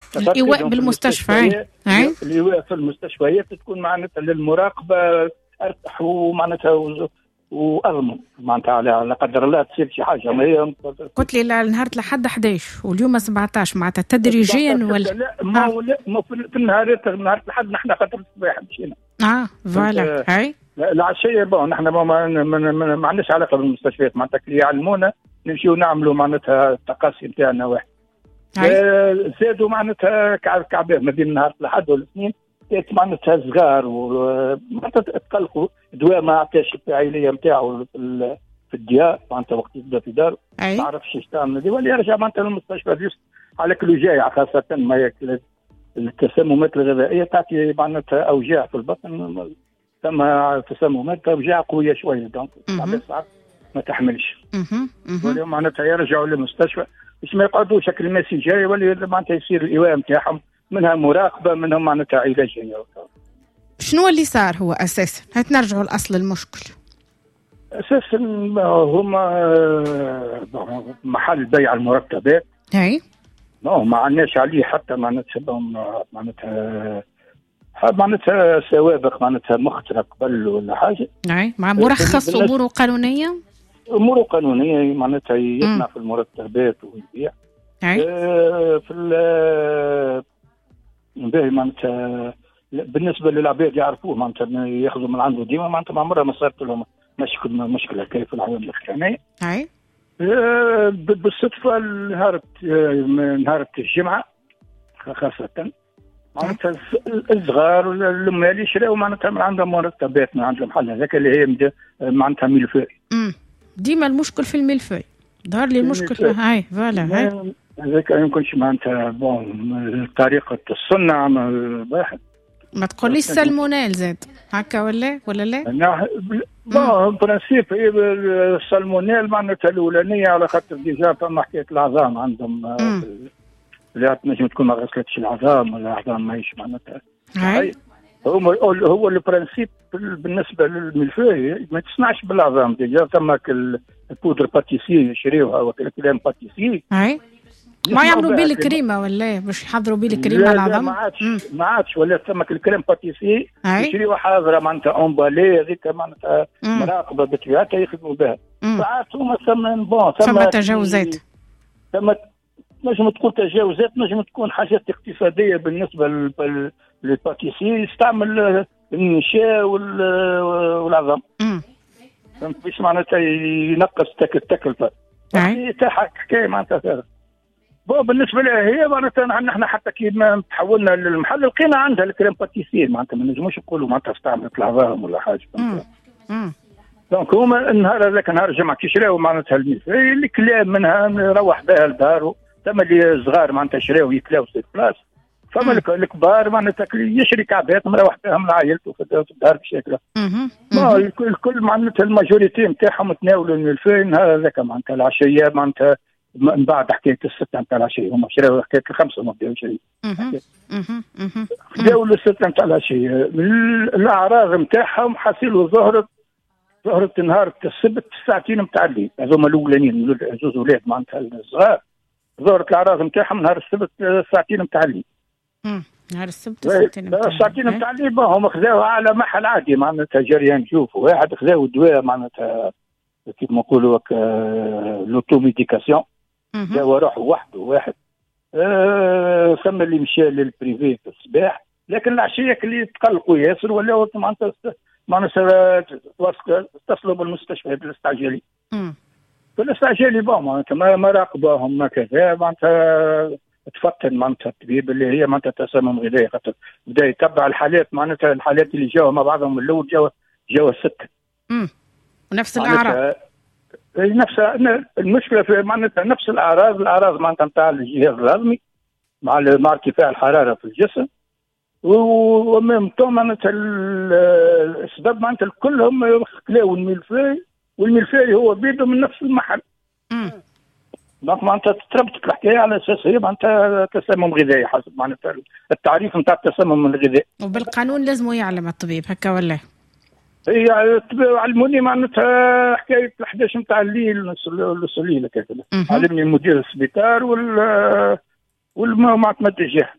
الإيواء بالمستشفى. الإيواء في المستشفيات تكون معناتها للمراقبة أرتاح ومعناتها وأضمن معناتها على قدر الله تصير شي حاجة. ما هي قلت لي نهار لحد 11 واليوم 17 معناتها تدريجيا ولا لا ما في النهار لحد نحن خاطر الصباح مشينا فوالا هاي العشية نحن ما عندناش علاقة بالمستشفيات معناتها اللي يعلمونا نمشيو نعملوا معناتها التقاسي نتاعنا واحد. زادوا معناتها كعبان ما بين نهار الأحد والاثنين معناتها صغار ومعناتها تقلقوا دواء ما عطاش الفاعلية نتاعو في الديار معناتها وقت يبدا في دار ما عرفش ايش تعمل دي ولا يرجع معناتها للمستشفى جوست على كل جايع خاصة ما ياكل التسممات الغذائية تعطي معناتها أوجاع في البطن ثم تسممات أوجاع قوية شوية دونك ساعات ما تحملش واليوم معناتها يرجعوا للمستشفى باش ما يقعدوا شكل الماسي جاي ولا معناتها يصير الإيواء نتاعهم منها مراقبة منهم معناتها علاجية. شنو اللي صار هو أساسا؟ هات نرجعوا لأصل المشكل. أساسا هما محل بيع المركبات ما عندناش عليه حتى معناتها سوابق معناتها مخترق قبل ولا حاجة. مع مرخص أموره قانونية معناتها يصنع في المرتبات ويبيع. في باهي معناتها بالنسبه للعباد يعرفوه معناتها ياخذوا من عنده ديما معناتها ما عمرها ما صارت لهم مشكله كيف العوامل الاخرانيه. بالصدفه نهار الجمعه خاصه معناتها الصغار والمال يشراو معناتها من عندهم مرتبات من عند المحل هذاك اللي هي معناتها ملفاي. ديما المشكل في الملفاي ظهر لي المشكل فيها فوالا هذاك يمكنش معناتها طريقة الصنع واحد ما تقوليش سالمونيل زاد هكا ولا لا؟ برانسيب السالمونيل معناتها الأولانية على خاطر ديجا فما حكاية العظام عندهم لا تنجم تكون ما غسلتش العظام ولا العظام ماهيش معناتها هو البرانسيب بالنسبة للملفاي ما تصنعش بالعظام ديجا ثم البودر باتيسي يشريوها وكلام باتيسي ما يعملوا بيه الكريمه ولا مش يحضروا بيه الكريمه على العظم؟ ما عادش ولا ثمك الكريم باتيسي يشريوها حاضره معناتها اونبالي هذيك معناتها مراقبه بطبيعتها يخدموا بها ساعات هما ثم تجاوزات نجم تكون تجاوزات نجم تكون حاجات اقتصاديه بالنسبه للباتيسي يستعمل النشاء والعظم فهمت باش معناتها ينقص التكلفه حكايه معناتها بالنسبه لها هي معناتها نحن حتى كي ما تحولنا للمحل لقينا عندها الكريم باتيسي معناتها ما نجموش نقولوا معناتها استعملت العظام ولا حاجه دونك هما النهار هذاك نهار الجمعه كي شراو معناتها الكلام منها نروح بها لدارو ثم اللي صغار معناتها شراو يكلاو في بلاص فما الكبار معناتها يشري كعبات مروح بها من عائلته في الدار بشكل الكل معناتها الماجوريتي نتاعهم تناولوا الملفاي النهار هذاك معناتها العشيه معناتها من بعد حكايه السته نتاع العشيه هما شراو حكايه الخمسه ما بداو يشريوا بداو السته نتاع العشيه الاعراض نتاعهم حصيلوا ظهرت نهار السبت الساعتين نتاع الليل هذوما الاولانيين زوز اولاد معناتها الصغار ظهرت الاعراض نتاعهم نهار السبت الساعتين نتاع الليل نهار السبت الساعتين نتاع الليل هم خذاوها على محل عادي معناتها جريان نشوف واحد خذاو الدواء معناتها كيف ما نقولوا لوتوميديكاسيون دواء روحه وحده واحد ثم اللي مشى للبريفي في الصباح لكن العشيه اللي تقلقوا ياسر ولا معناتها اتصلوا بالمستشفى الاستعجالي فالاستعجالي معناتها ما راقبوهم ما كذا معناتها تفطن معناتها الطبيب اللي هي معناتها تسمم غذائي خاطر بدا يتبع الحالات معناتها الحالات اللي جاوا مع بعضهم من الاول جاوا 6 ونفس الاعراض نفس المشكله في معناتها نفس الاعراض معناتها نتاع الجهاز الهضمي مع ارتفاع الحراره في الجسم ومن معناتها الاسباب معناتها كلهم خلاو والملفاي هو بيده من نفس المحل دونك معناتها تربطت الحكايه على اساس هي معناتها تسمم غذائي حسب معناتها التعريف نتاع التسمم الغذائي وبالقانون لازم يعلم الطبيب هكا ولا هي علموني معناتها حكايه 11 نتاع الليل نص الليل هكاك علمني مدير السبيطار والمعتمد الجهه